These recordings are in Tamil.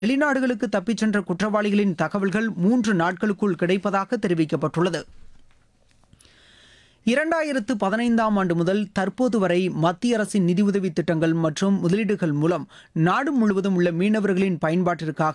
வெளிநாடுகளுக்கு தப்பிச் சென்ற குற்றவாளிகளின் தகவல்கள் 3 நாட்களுக்குள் கிடைப்பதாக தெரிவிக்கப்பட்டுள்ளது. 2015ஆம் ஆண்டு முதல் தற்போது வரை மத்திய அரசின் நிதியுதவி திட்டங்கள் மற்றும் முதலீடுகள் மூலம் நாடு முழுவதும் உள்ள மீனவர்களின் பயன்பாட்டிற்காக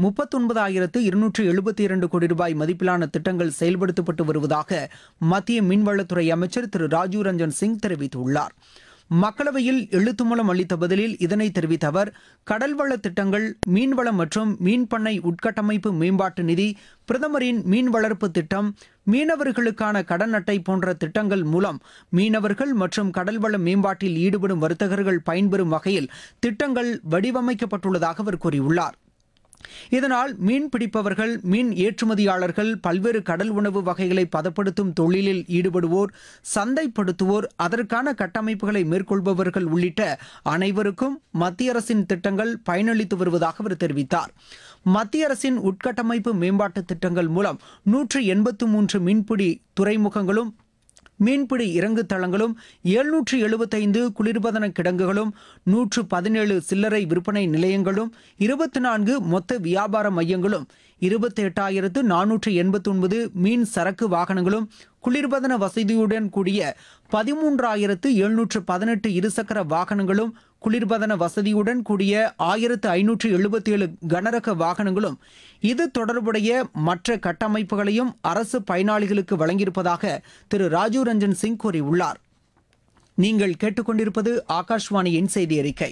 39,272 கோடி ரூபாய் மதிப்பிலான திட்டங்கள் செயல்படுத்தப்பட்டு வருவதாக மத்திய மீன்வளத்துறை அமைச்சர் திரு ராஜீவ் ரஞ்சன் சிங் தெரிவித்துள்ளார். மக்களவையில் எழுத்து மூலம் அளித்த பதிலில் இதனை தெரிவித்த அவர், கடல்வள திட்டங்கள், மீன்வளம் மற்றும் மீன்பண்ணை உட்கட்டமைப்பு மேம்பாட்டு நிதி, பிரதமரின் மீன் வளர்ப்பு திட்டம், மீனவர்களுக்கான கடன் அட்டை போன்ற திட்டங்கள் மூலம் மீனவர்கள் மற்றும் கடல்வள மேம்பாட்டில் ஈடுபடும் வர்த்தகர்கள் பயன்பெறும் வகையில் திட்டங்கள் வடிவமைக்கப்பட்டுள்ளதாக அவர் கூறியுள்ளார். இதனால் மீன் பிடிப்பவர்கள், மீன் ஏற்றுமதியாளர்கள், பல்வேறு கடல் உணவு வகைகளை பதப்படுத்தும் தொழிலில் ஈடுபடுவோர், சந்தைப்படுத்துவோர், அதற்கான கட்டமைப்புகளை மேற்கொள்பவர்கள் உள்ளிட்ட அனைவருக்கும் மத்திய அரசின் திட்டங்கள் பயனளித்து வருவதாக அவர் தெரிவித்தார். மத்திய அரசின் உட்கட்டமைப்பு மேம்பாட்டு திட்டங்கள் மூலம் 183 மீன்பிடி துறைமுகங்களும், மீன்பிடி இறங்கு தளங்களும், 775 குளிர்பதன கிடங்குகளும், 117 சில்லறை விற்பனை நிலையங்களும், 24 மொத்த வியாபார மையங்களும், 28,489 மீன் சரக்கு வாகனங்களும், குளிர்பதன வசதியுடன் கூடிய 13,718 இருசக்கர வாகனங்களும், குளிர்பதன வசதியுடன் கூடிய 1,577 கனரக வாகனங்களும், இது தொடர்புடைய மற்ற கட்டமைப்புகளையும் அரசு பயனாளிகளுக்கு வழங்கியிருப்பதாக திரு ராஜீவ் ரஞ்சன் சிங் கூறியுள்ளார். நீங்கள் கேட்டுக்கொண்டிருப்பது ஆகாஷ்வாணியின் செய்தி அறிக்கை.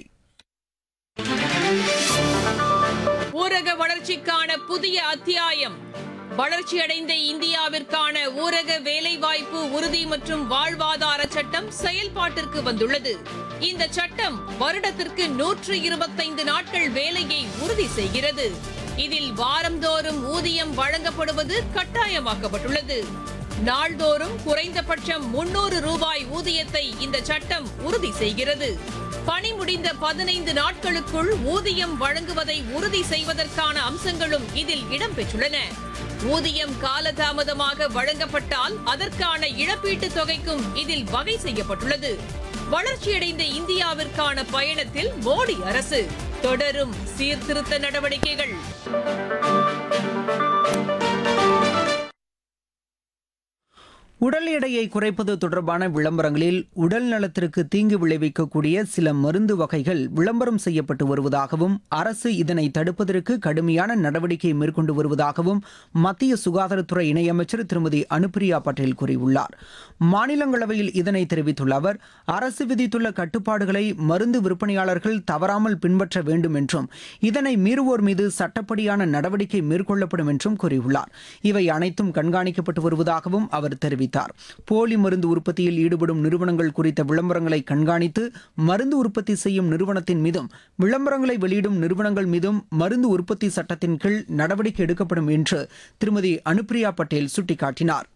ஊரக வளர்ச்சிக்கான புதிய அத்தியாயம். வளர்ச்சியடைந்த இந்தியாவிற்கான ஊரக வேலைவாய்ப்பு உறுதி மற்றும் வாழ்வாதார சட்டம் செயல்பாட்டிற்கு வந்துள்ளது. இந்த சட்டம் வருடத்திற்கு 125 நாட்கள் வேலையை உறுதி செய்கிறது. இதில் வாரந்தோறும் ஊதியம் வழங்கப்படுவது கட்டாயமாக்கப்பட்டுள்ளது. நாள்தோறும் குறைந்தபட்சம் 300 ரூபாய் ஊதியத்தை இந்த சட்டம் உறுதி செய்கிறது. பணி முடிந்த 15 நாட்களுக்குள் ஊதியம் வழங்குவதை உறுதி செய்வதற்கான அம்சங்களும் இதில் இடம்பெற்றுள்ளன. ஊதியம் காலதாமதமாக வழங்கப்பட்டால் அதற்கான இழப்பீட்டுத் தொகைக்கும் இதில் வகை செய்யப்பட்டுள்ளது. வளர்ச்சியடைந்த இந்தியாவிற்கான பயணத்தில் மோடி அரசு தொடரும் சீர்திருத்த நடவடிக்கைகள். உடல் எடையை குறைப்பது தொடர்பான விளம்பரங்களில் உடல் நலத்திற்கு தீங்கு விளைவிக்கக்கூடிய சில மருந்து வகைகள் விளம்பரம் செய்யப்பட்டு வருவதாகவும், அரசு இதனை தடுப்பதற்கு கடுமையான நடவடிக்கை மேற்கொண்டு வருவதாகவும் மத்திய சுகாதாரத்துறை இணையமைச்சர் திருமதி அனுப்பிரியா பட்டேல் கூறியுள்ளார். மாநிலங்களவையில் இதனை தெரிவித்துள்ள அவர், அரசு விதித்துள்ள கட்டுப்பாடுகளை மருந்து விற்பனையாளர்கள் தவறாமல் பின்பற்ற வேண்டும் என்றும், இதனை மீறுவோர் மீது சட்டப்படியான நடவடிக்கை மேற்கொள்ளப்படும் என்றும் கூறியுள்ளார். இவை அனைத்தும் கண்காணிக்கப்பட்டு வருவதாகவும் அவர் தெரிவித்தார். போலி மருந்து உற்பத்தியில் ஈடுபடும் நிறுவனங்கள் குறித்த விளம்பரங்களை கண்காணித்து மருந்து உற்பத்தி செய்யும் நிறுவனத்தின் மீதும், விளம்பரங்களை வெளியிடும் நிறுவனங்கள் மீதும் மருந்து உற்பத்தி சட்டத்தின் கீழ் நடவடிக்கை எடுக்கப்படும் என்று திருமதி அனுப்பிரியா பட்டேல் சுட்டிக்காட்டினார்.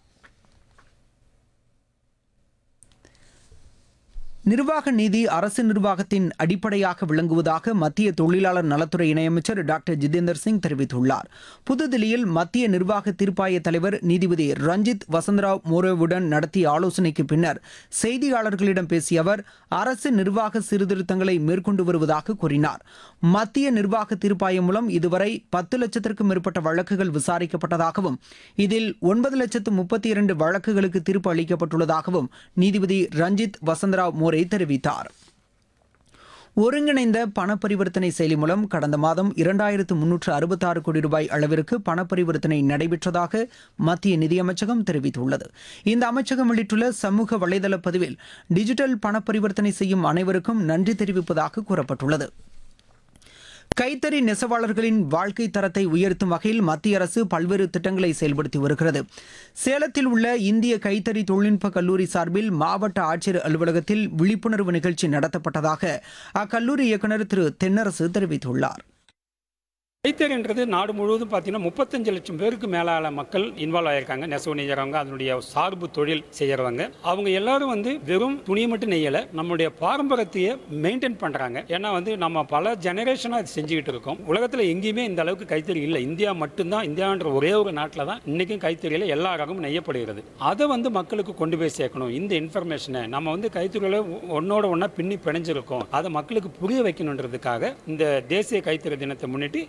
நிர்வாக நீதி அரசு நிர்வாகத்தின் அடிப்படையாக விளங்குவதாக மத்திய தொழிலாளர் நலத்துறை இணையமைச்சர் டாக்டர் ஜிதேந்தர் சிங் தெரிவித்துள்ளார். புதுதில்லியில் மத்திய நிர்வாக தீர்ப்பாய தலைவர் நீதிபதி ரஞ்சித் வசந்தராவ் மோரேவுடன் நடத்திய ஆலோசனைக்கு பின்னர் செய்தியாளர்களிடம் பேசிய அவர், அரசு நிர்வாக சீர்திருத்தங்களை மேற்கொண்டு வருவதாக கூறினார். மத்திய நிர்வாக தீர்ப்பாயம் மூலம் இதுவரை 10 லட்சத்திற்கும் மேற்பட்ட வழக்குகள் விசாரிக்கப்பட்டதாகவும், இதில் 9,32,000 வழக்குகளுக்கு தீர்ப்பு அளிக்கப்பட்டுள்ளதாகவும் நீதிபதி ரஞ்சித் வசந்தராவ் மோரே தெரிவித்தார். ஒருங்கிணைந்த பண பரிவர்த்தனை செயலி மூலம் கடந்த மாதம் 2,366 கோடி ரூபாய் அளவிற்கு பண பரிவர்த்தனை நடைபெற்றதாக மத்திய நிதியமைச்சகம் தெரிவித்துள்ளது. இந்த அமைச்சகம் வெளியிட்டுள்ள சமூக வலைதள பதிவில், டிஜிட்டல் பண பரிவர்த்தனை செய்யும் அனைவருக்கும் நன்றி தெரிவிப்பதாக கூறப்பட்டுள்ளது. கைத்தறி நெசவாளர்களின் வாழ்க்கை தரத்தை உயர்த்தும் வகையில் மத்திய அரசு பல்வேறு திட்டங்களை செயல்படுத்தி வருகிறது. சேலத்தில் உள்ள இந்திய கைத்தறி தொழில்நுட்ப கல்லூரி சார்பில் மாவட்ட ஆட்சியர் அலுவலகத்தில் விழிப்புணர்வு நிகழ்ச்சி நடத்தப்பட்டதாக அக்கல்லூரி இயக்குநர் திரு தென்னரசு தெரிவித்துள்ளார். கைத்தறின்றது நாடு முழுவதும் பார்த்தீங்கன்னா 35 லட்சம் பேருக்கு மேலான மக்கள் இன்வால்வ் ஆகியிருக்காங்க. நெசவு நெய்யறவங்க, அதனுடைய சார்பு தொழில் செய்யறவங்க, அவங்க எல்லாரும் வெறும் துணியை மட்டும் நெய்யல, நம்மளுடைய பாரம்பரியத்தையே மெயின்டைன் பண்றாங்க. ஏன்னா நம்ம பல ஜெனரேஷனாக இது செஞ்சுக்கிட்டு இருக்கோம். உலகத்தில் எங்கேயுமே இந்த அளவுக்கு கைத்தறி இல்லை. இந்தியா மட்டும்தான், இந்தியான்ற ஒரே ஒரு நாட்டில் தான் இன்னைக்கும் கைத்தறியில் எல்லா ரகமும் நெய்யப்படுகிறது. அதை மக்களுக்கு கொண்டு போய் சேர்க்கணும். இந்த இன்ஃபர்மேஷனை நம்ம கைத்தறியில் ஒன்னோட ஒன்றா பின்னி பிணைஞ்சிருக்கோம், அதை மக்களுக்கு புரிய வைக்கணுன்றதுக்காக இந்த தேசிய கைத்தறி தினத்தை முன்னிட்டு